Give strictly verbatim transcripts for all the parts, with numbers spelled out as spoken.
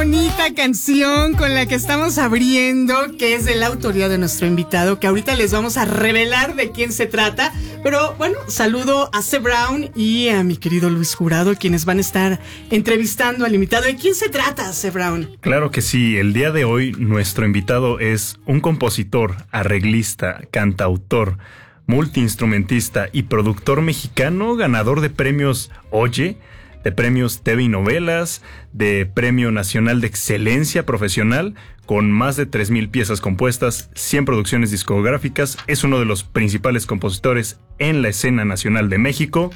bonita canción con la que estamos abriendo, que es de la autoría de nuestro invitado, que ahorita les vamos a revelar de quién se trata. Pero bueno, saludo a C. Brown y a mi querido Luis Jurado, quienes van a estar entrevistando al invitado. ¿De quién se trata, C. Brown? Claro que sí, el día de hoy nuestro invitado es un compositor, arreglista, cantautor, multiinstrumentista y productor mexicano, ganador de premios Oye, de premios T V y Novelas, de Premio Nacional de Excelencia Profesional, con más de tres mil piezas compuestas, cien producciones discográficas. Es uno de los principales compositores en la escena nacional de México,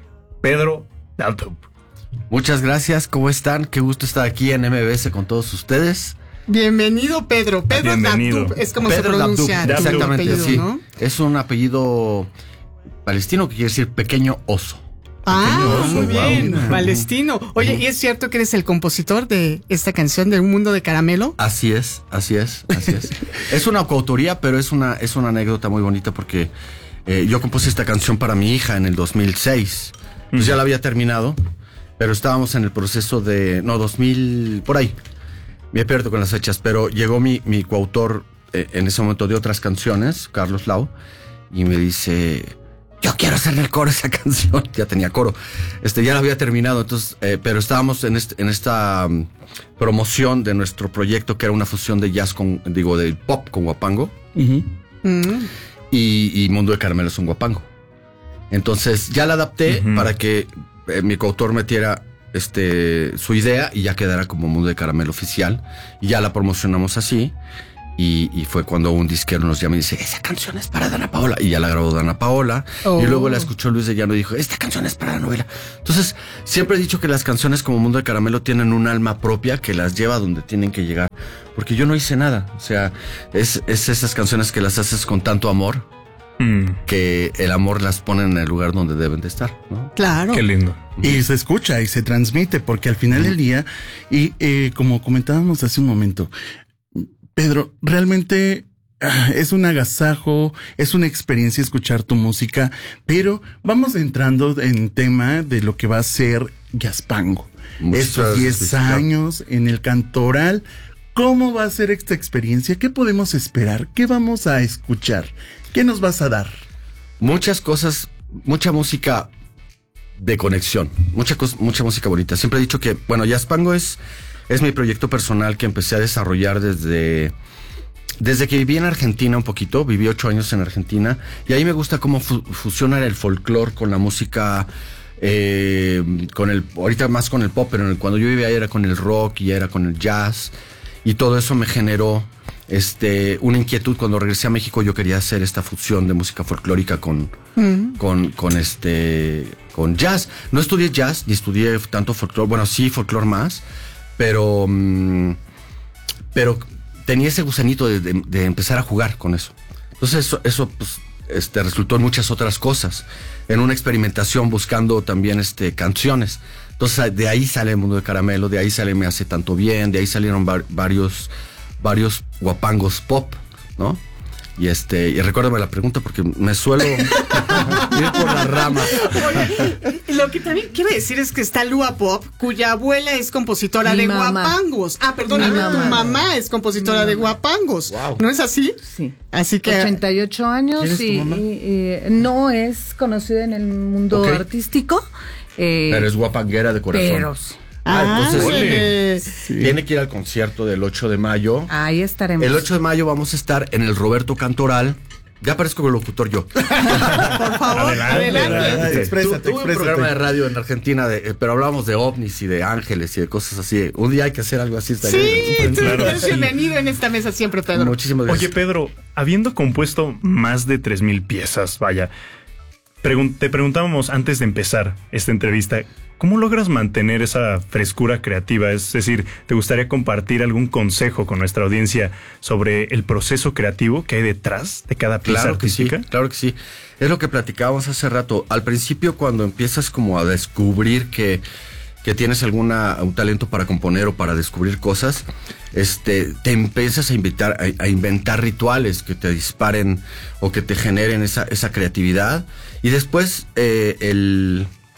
Pedro Daltrup. Muchas gracias, ¿cómo están? Qué gusto estar aquí en M B S con todos ustedes. Bienvenido, Pedro. Pedro Daltrup es como Pedro se pronuncia. Daltrup, exactamente, apellido, sí. ¿no? Es un apellido palestino que quiere decir pequeño oso. Ah, Pequeño muy oso, bien, wow. palestino. Oye, ¿y es cierto que eres el compositor de esta canción de Un Mundo de Caramelo? Así es, así es, así es. Es una coautoría, pero es una, es una anécdota muy bonita porque eh, yo compuse esta canción para mi hija en el dos mil seis. Pues ya la había terminado, pero estábamos en el proceso de... No, dos mil... por ahí. Me pierdo con las fechas, pero llegó mi, mi coautor eh, en ese momento de otras canciones, Carlos Lau, y me dice... Yo quiero hacerle el coro a esa canción. Ya tenía coro. Este, ya la había terminado, entonces, eh, pero estábamos en, este, en esta um, promoción de nuestro proyecto, que era una fusión de jazz con, digo, de pop con guapango. Uh-huh. Uh-huh. Y, y Mundo de Caramelo es un guapango. Entonces, ya la adapté uh-huh. para que eh, mi coautor metiera este, su idea y ya quedara como Mundo de Caramelo oficial. Y ya la promocionamos así. Y, y fue cuando un disquero nos llama y dice, esa canción es para Dana Paola. Y ya la grabó Dana Paola. Oh. Y luego la escuchó Luis de Llano y dijo, esta canción es para la novela. Entonces, siempre he dicho que las canciones como Mundo de Caramelo tienen un alma propia que las lleva donde tienen que llegar. Porque yo no hice nada. O sea, es, es esas canciones que las haces con tanto amor mm. que el amor las pone en el lugar donde deben de estar, ¿no? Claro. Qué lindo. Y se escucha y se transmite, porque al final mm. del día, y eh, como comentábamos hace un momento, Pedro, realmente ah, es un agasajo, es una experiencia escuchar tu música, pero vamos entrando en tema de lo que va a ser Jazzpango. Estos diez años en el Cantoral, ¿cómo va a ser esta experiencia? ¿Qué podemos esperar? ¿Qué vamos a escuchar? ¿Qué nos vas a dar? Muchas cosas, mucha música de conexión, mucha, mucha música bonita. Siempre he dicho que, bueno, Jazzpango es... Es mi proyecto personal que empecé a desarrollar desde, desde que viví en Argentina un poquito. Viví ocho años en Argentina. Y ahí me gusta cómo fu- fusionar el folclore con la música, eh, con el, ahorita más con el pop, pero cuando yo vivía ahí era con el rock y era con el jazz. Y todo eso me generó este, una inquietud. Cuando regresé a México yo quería hacer esta fusión de música folclórica con, mm. con, con, este, con jazz. No estudié jazz, ni estudié tanto folclore. Bueno, sí, folclore más. Pero, pero tenía ese gusanito de, de, de empezar a jugar con eso. Entonces eso, eso pues, este, resultó en muchas otras cosas. En una experimentación buscando también este, canciones. Entonces de ahí sale el Mundo de Caramelo, de ahí sale Me Hace Tanto Bien, de ahí salieron var, varios, varios guapangos pop, ¿no? Y este, y recuérdame la pregunta porque me suelo ir por la rama. Oye, lo que también quiero decir es que está Lua Pop, cuya abuela es compositora Mi de mamá. guapangos. Ah, perdón, tu mamá. mamá es compositora Mi de mamá. guapangos. Wow. ¿No es así? Sí. Así que ochenta y ocho años y, y, y no es conocida en el mundo okay. artístico. Eh, pero es guapanguera de corazón. Pero sí. Ah, entonces sí. tiene que ir al concierto del ocho de mayo. Ahí estaremos. El ocho de mayo vamos a estar en el Roberto Cantoral. Ya parezco el locutor yo. Por favor, adelante. adelante. Exprésate, Tuve un programa de radio en Argentina, de, pero hablábamos de ovnis y de ángeles y de cosas así. Un día hay que hacer algo así. Sí, tú claro, eres sí. bienvenido en esta mesa siempre, Pedro. Muchísimas gracias. Oye, Pedro, habiendo compuesto más de tres mil piezas, vaya, pregun- te preguntábamos antes de empezar esta entrevista, ¿cómo logras mantener esa frescura creativa? Es decir, ¿te gustaría compartir algún consejo con nuestra audiencia sobre el proceso creativo que hay detrás de cada pieza claro artística? Que sí, claro que sí. Es lo que platicábamos hace rato. Al principio, cuando empiezas como a descubrir que, que tienes alguna, un talento para componer o para descubrir cosas, este, te empiezas a, invitar, a, a inventar rituales que te disparen o que te generen esa, esa creatividad. Y después, eh, el...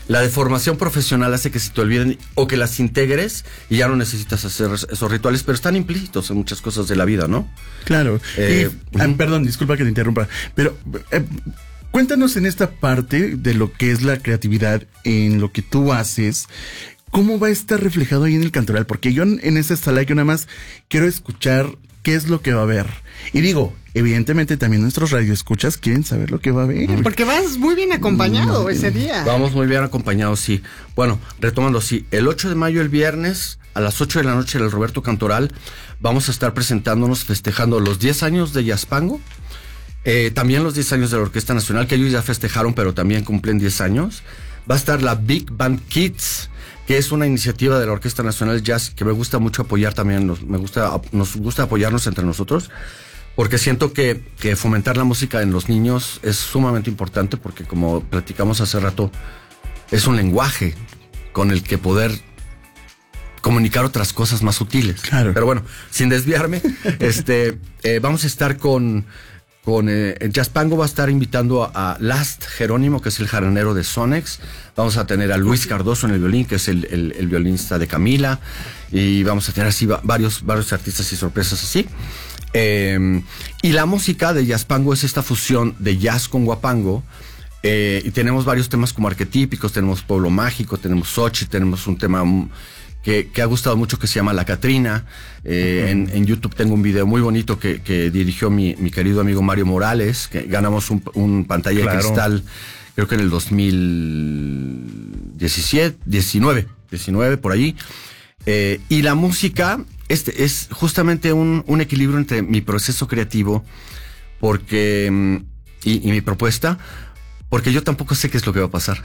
la deformación profesional hace que se te olviden o que las integres y ya no necesitas hacer esos rituales, pero están implícitos en muchas cosas de la vida, ¿no? Claro. Eh, y, uh-huh. ah, perdón, disculpa que te interrumpa, pero eh, cuéntanos en esta parte de lo que es la creatividad en lo que tú haces. ¿Cómo va a estar reflejado ahí en el Cantoral? Porque yo en, en esta sala yo nada más quiero escuchar qué es lo que va a haber. Y digo, evidentemente también nuestros radioescuchas quieren saber lo que va a haber. Porque vas muy bien acompañado mm, ese día. Vamos muy bien acompañados, sí. Bueno, retomando, sí. El ocho de mayo, el viernes, a las ocho de la noche, en el Roberto Cantoral, vamos a estar presentándonos, festejando los diez años de Jazzpango. Eh, también los diez años de la Orquesta Nacional, que ellos ya festejaron, pero también cumplen diez años. Va a estar la Big Band Kids, que es una iniciativa de la Orquesta Nacional Jazz que me gusta mucho apoyar también, nos, me gusta, nos gusta apoyarnos entre nosotros, porque siento que, que fomentar la música en los niños es sumamente importante, porque como platicamos hace rato, es un lenguaje con el que poder comunicar otras cosas más sutiles. Claro. Pero bueno, sin desviarme, este, eh, vamos a estar con... Con eh, Jazzpango va a estar invitando a, a Last Jerónimo, que es el jardinero de Sonex. Vamos a tener a Luis Cardoso en el violín, que es el, el, el violinista de Camila. Y vamos a tener así va, varios, varios artistas y sorpresas así. Eh, y la música de Jazzpango es esta fusión de jazz con guapango. Eh, y tenemos varios temas como arquetípicos. Tenemos Pueblo Mágico, tenemos Xochitl, tenemos un tema... Que, que ha gustado mucho, que se llama La Catrina. Eh, uh-huh. en, en YouTube tengo un video muy bonito que, que dirigió mi, mi querido amigo Mario Morales, que ganamos un, un pantalla claro. de cristal, creo que en el dos mil diecisiete, diecinueve, diecinueve por ahí. Eh, y la música este, es justamente un, un equilibrio entre mi proceso creativo porque y, y mi propuesta, porque yo tampoco sé qué es lo que va a pasar.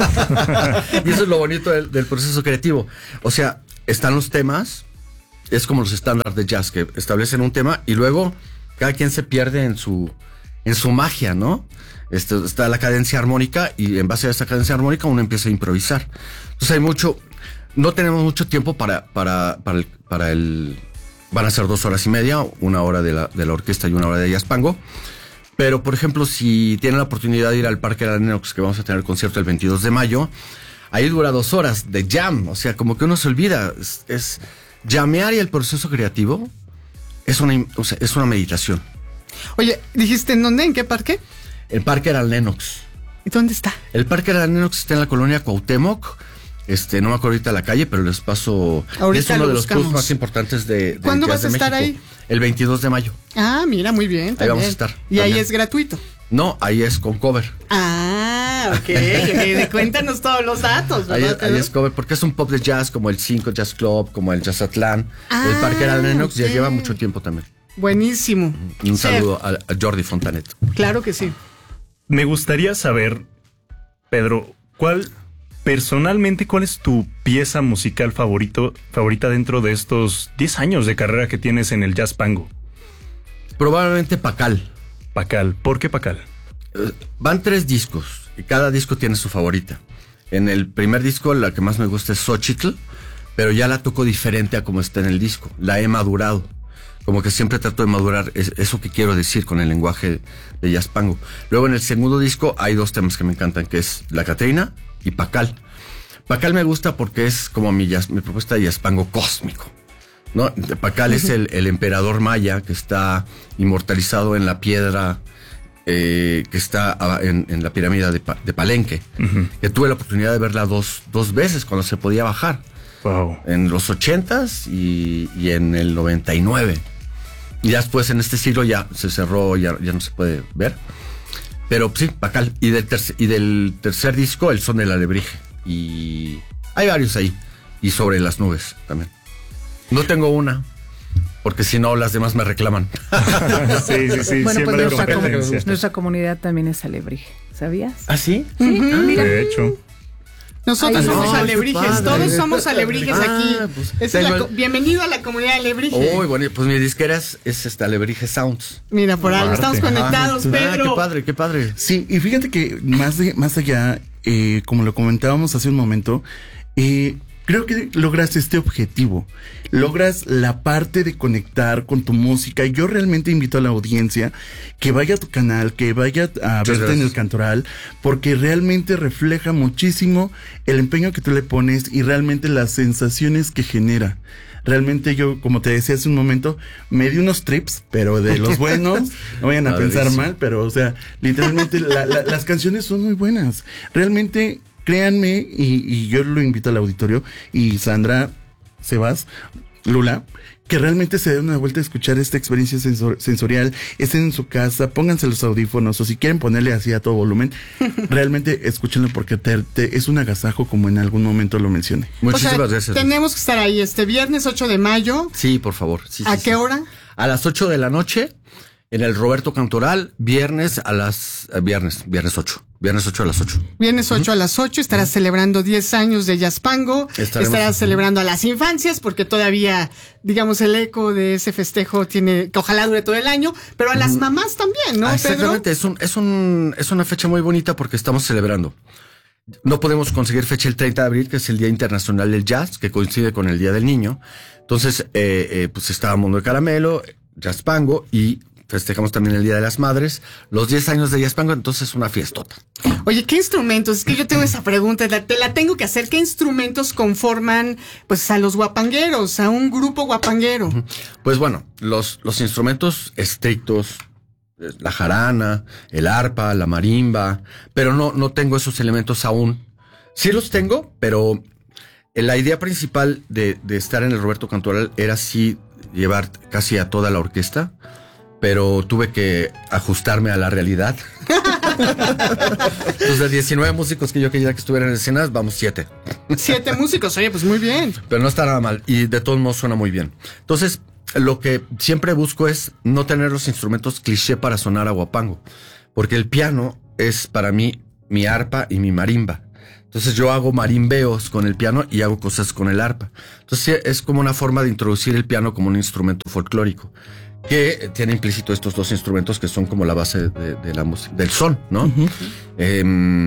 Y eso es lo bonito del, del proceso creativo. O sea, están los temas, es como los estándares de jazz, que establecen un tema y luego cada quien se pierde en su, en su magia, ¿no? Este, está la cadencia armónica y en base a esa cadencia armónica uno empieza a improvisar. Entonces hay mucho, no tenemos mucho tiempo para, para, para, el, para el... Van a ser dos horas y media, una hora de la, de la orquesta y una hora de Jazzpango. Pero, por ejemplo, si tienen la oportunidad de ir al Parque de la Nenox, que vamos a tener el concierto el veintidós de mayo, ahí dura dos horas de jam. O sea, como que uno se olvida. Es, es llamear y el proceso creativo es una, o sea, es una meditación. Oye, ¿dijiste en dónde? ¿En qué parque? El Parque de la Nenox. ¿Y dónde está? El Parque de la Nenox está en la colonia Cuauhtémoc. Este, no me acuerdo ahorita la calle, pero les paso. Ahorita es uno de los buscamos. clubs más importantes de, de ¿Cuándo vas a estar México. ahí? El veintidós de mayo. Ah, mira, muy bien. También. Ahí vamos a estar. Y también. ahí es gratuito. No, ahí es con cover. Ah, ok. okay. Cuéntanos todos los datos, ¿verdad? Ahí, ahí es cover, porque es un pop de jazz como el cinco Jazz Club, como el Jazzatlán. Ah, el Parque de la Nenox okay. ya lleva mucho tiempo también. Buenísimo. Y un sí. saludo a, a Jordi Fontanet. Claro que sí. Me gustaría saber, Pedro, ¿cuál... Personalmente, ¿cuál es tu pieza musical favorito, favorita dentro de estos diez años de carrera que tienes en el Jazzpango? Probablemente Pacal. Pacal. ¿Por qué Pacal? Uh, van tres discos y cada disco tiene su favorita. En el primer disco la que más me gusta es Xochitl, pero ya la toco diferente a como está en el disco. La he madurado. Como que siempre trato de madurar es, eso que quiero decir con el lenguaje de Jazzpango. Luego en el segundo disco hay dos temas que me encantan, que es La Catrina y Pacal. Pacal me gusta porque es como mi, jazz, mi propuesta de Jazzpango cósmico, ¿no? Pacal uh-huh. es el, el emperador maya que está inmortalizado en la piedra eh, que está en, en la pirámide de, de Palenque. Uh-huh. Que tuve la oportunidad de verla dos, dos veces cuando se podía bajar. Wow. En los ochentas y, y en el noventa y nueve. Y ya después en este siglo ya se cerró, ya, ya no se puede ver. Pero sí, Pacal. Y del, tercer, y del tercer disco, El Son del Alebrije. Y hay varios ahí. Y Sobre las Nubes también. No tengo una, porque si no las demás me reclaman. Sí, sí, sí. Bueno, pues nuestra, com- nuestra comunidad también es alebrije, ¿sabías? ¿Ah, sí? Sí, uh-huh. mira. De hecho. Nosotros Ay, somos no, alebrijes, todos somos alebrijes ah, aquí. Pues, es la, el... Bienvenido a la comunidad alebrije. Uy, bueno, pues mi disquera es, es esta Alebrije Sounds. Mira, por algo estamos conectados, ah, Pedro. Ah, qué padre, qué padre. Sí, y fíjate que más, de, más allá, eh, como lo comentábamos hace un momento, eh, creo que logras este objetivo, logras la parte de conectar con tu música. Y yo realmente invito a la audiencia que vaya a tu canal, que vaya a Muchas verte en el gracias. Cantoral, porque realmente refleja muchísimo el empeño que tú le pones y realmente las sensaciones que genera. Realmente yo, como te decía hace un momento, me di unos trips, pero de los buenos, no vayan a Padrísimo. pensar mal, pero o sea, literalmente la, la, las canciones son muy buenas. Realmente, créanme, y, y yo lo invito al auditorio, y Sandra, Sebas, Lula, que realmente se den una vuelta a escuchar esta experiencia sensor, sensorial, estén en su casa, pónganse los audífonos, o si quieren ponerle así a todo volumen, realmente escúchenlo porque te, te, es un agasajo, como en algún momento lo mencioné. Muchísimas O sea, gracias. Tenemos que estar ahí este viernes ocho de mayo. Sí, por favor. Sí, ¿A sí, qué sí. hora? A las ocho de la noche, en el Roberto Cantoral, viernes a las... eh, viernes, viernes ocho. Viernes ocho a las ocho. Viernes ocho a las ocho, estarás celebrando diez años de Jazzpango, Estaremos- estarás celebrando a las infancias, porque todavía, digamos, el eco de ese festejo tiene, que ojalá dure todo el año, pero a las mamás también, ¿no, Ah, Pedro? exactamente, es, un, es, un, es una fecha muy bonita porque estamos celebrando. No podemos conseguir fecha el treinta de abril, que es el Día Internacional del Jazz, que coincide con el Día del Niño. Entonces, eh, eh, pues está Mundo de Caramelo, Jazzpango, y festejamos también el Día de las Madres, los diez años de Jazzpango, entonces es una fiestota. Oye, ¿qué instrumentos? Es que yo tengo esa pregunta, la- te la tengo que hacer. ¿Qué instrumentos conforman, pues, a los guapangueros, a un grupo guapanguero? Pues bueno, los, los instrumentos estrictos, eh, la jarana, el arpa, la marimba, pero no, no tengo esos elementos aún. Sí los tengo, pero eh, la idea principal de, de estar en el Roberto Cantoral era sí llevar casi a toda la orquesta, pero tuve que ajustarme a la realidad. Entonces, de diecinueve músicos que yo quería que estuvieran en escenas, vamos siete. Siete músicos, oye, pues muy bien. Pero no está nada mal y de todos modos suena muy bien. Entonces, lo que siempre busco es no tener los instrumentos cliché para sonar a guapango, porque el piano es para mí mi arpa y mi marimba. Entonces yo hago marimbeos con el piano y hago cosas con el arpa. Entonces es como una forma de introducir el piano como un instrumento folclórico, que tiene implícito estos dos instrumentos que son como la base de, de la música, del son, ¿no? Uh-huh. eh,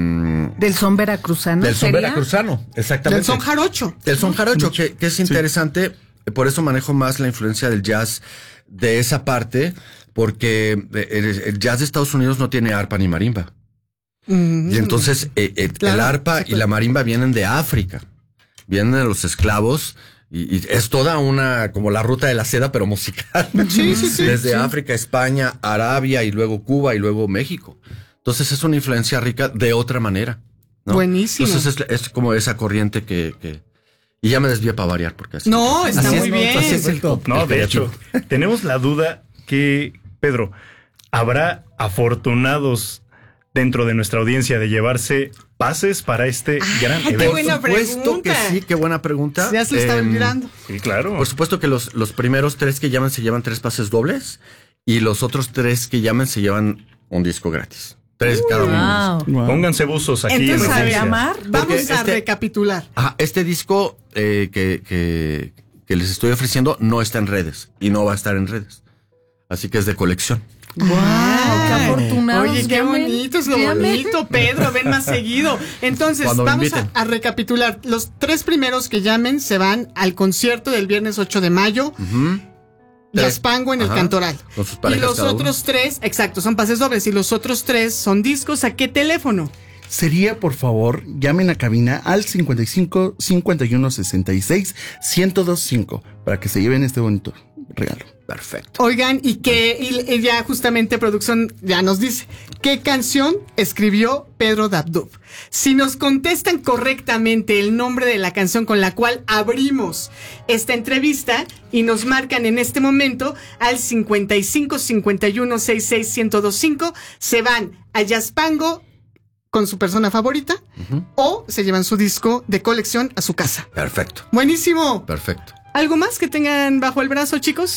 del son veracruzano. Del son ¿sería? veracruzano, exactamente. Del son jarocho. Del son jarocho, que, que es interesante. Sí. Por eso manejo más la influencia del jazz de esa parte, porque el, el jazz de Estados Unidos no tiene arpa ni marimba. Mm-hmm. Y entonces eh, eh, claro, el arpa y la marimba vienen de África, vienen de los esclavos. Y, y es toda una, como la ruta de la seda, pero musical. Sí, sí, sí. Desde sí. África, España, Arabia y luego Cuba y luego México. Entonces es una influencia rica de otra manera, ¿no? Buenísimo. Entonces es, es como esa corriente que, que... Y ya me desvié para variar porque así. No, está así muy es, bien. No, así es el top. No, de hecho, tenemos la duda que, Pedro, ¿habrá afortunados dentro de nuestra audiencia de llevarse pases para este ah, gran evento? ¡Qué buena Por supuesto pregunta! que sí, qué buena pregunta. Ya se lo estaba eh, mirando. Sí, claro. Por supuesto que los, los primeros tres que llaman se llevan tres pases dobles y los otros tres que llaman se llevan un disco gratis. Tres uh, cada uno. Wow. Wow. Pónganse buzos aquí. Entonces, en a la llamar, vamos Porque a este- recapitular. Ajá, este disco eh, que, que, que les estoy ofreciendo no está en redes y no va a estar en redes. Así que es de colección. ¡Wow! ¡Qué afortunados! Oye, qué llamen, bonito es lo llamen. bonito, Pedro, ven más seguido. Entonces, Cuando me vamos a, inviten. a recapitular. Los tres primeros que llamen se van al concierto del viernes ocho de mayo. Uh-huh. Jazzpango en el Ajá. Cantoral. Con sus Y parejas los cada otros tres, exacto, son pases dobles. Y los otros tres son discos. ¿A qué teléfono? Sería, por favor, llamen a cabina al cincuenta y cinco, cincuenta y uno, sesenta y seis, ciento veinticinco para que se lleven este bonito regalo. Perfecto. Oigan, y que y, y ya justamente producción ya nos dice, ¿qué canción escribió Pedro Dabdub? Si nos contestan correctamente el nombre de la canción con la cual abrimos esta entrevista y nos marcan en este momento al cincuenta y cinco, cincuenta y uno, sesenta y seis, ciento veinticinco, se van a Jazzpango con su persona favorita uh-huh. o se llevan su disco de colección a su casa. Perfecto. Buenísimo. Perfecto. ¿Algo más que tengan bajo el brazo, chicos?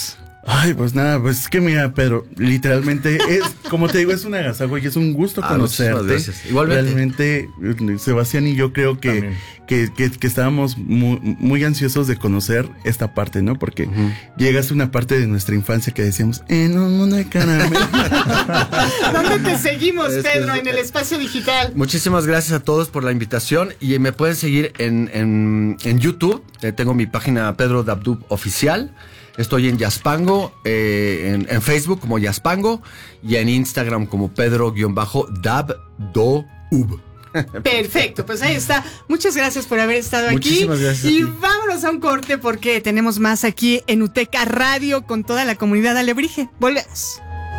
Ay, pues nada, pues es que mira, Pedro, literalmente es, como te digo, es un agasajo y es un gusto ah, conocerte. Igualmente. Realmente, Sebastián y yo creo que, que, que, que estábamos muy, muy ansiosos de conocer esta parte, ¿no? Porque uh-huh. llegas a una parte de nuestra infancia que decíamos, en un mundo de caramelo. ¿Dónde te seguimos, Pedro? En el espacio digital. Muchísimas gracias a todos por la invitación y me pueden seguir en, en, en YouTube. Eh, tengo mi página Pedro Dabdub Oficial. Estoy en Yazpango, eh, en, en Facebook como Yazpango y en Instagram como Pedro-Dabdoub. Perfecto, pues ahí está. Muchas gracias por haber estado Muchísimas aquí. Gracias y vámonos a un corte porque tenemos más aquí en Uteca Radio con toda la comunidad alebrije. Volvemos.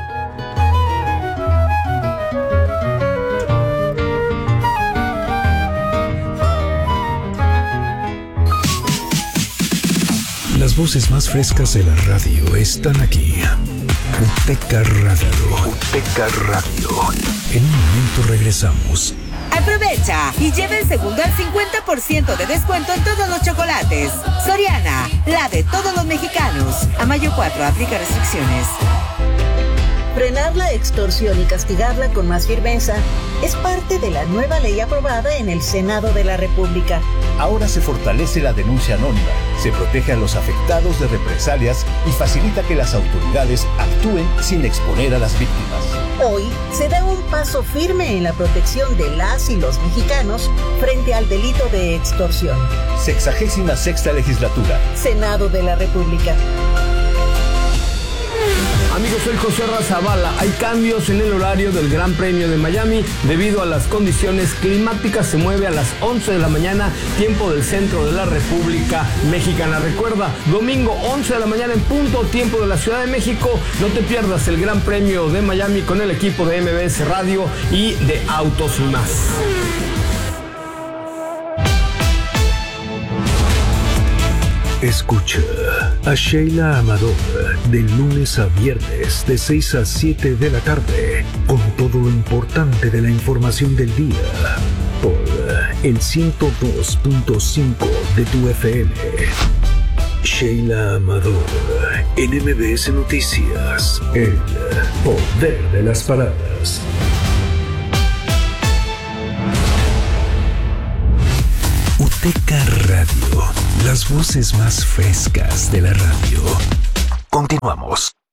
Las voces más frescas de la radio están aquí. Uteca Radio. Uteca Radio. En un momento regresamos. Aprovecha y lleva el segundo al cincuenta por ciento de descuento en todos los chocolates. Soriana, la de todos los mexicanos. A mayo cuatro, aplica restricciones. Frenar la extorsión y castigarla con más firmeza es parte de la nueva ley aprobada en el Senado de la República. Ahora se fortalece la denuncia anónima, se protege a los afectados de represalias y facilita que las autoridades actúen sin exponer a las víctimas. Hoy se da un paso firme en la protección de las y los mexicanos frente al delito de extorsión. Sexagésima sexta legislatura. Senado de la República. Amigos, soy José Razabala. Hay cambios en el horario del Gran Premio de Miami debido a las condiciones climáticas. Se mueve a las once de la mañana, tiempo del centro de la República Mexicana. Recuerda, domingo once de la mañana en punto, tiempo de la Ciudad de México. No te pierdas el Gran Premio de Miami con el equipo de M B S Radio y de Autos y Más. Escucha a Sheila Amador de lunes a viernes de seis a siete de la tarde con todo lo importante de la información del día por el ciento dos punto cinco de tu F M. Sheila Amador en M B S Noticias, el poder de las palabras. Uteca Radio, las voces más frescas de la radio. Continuamos.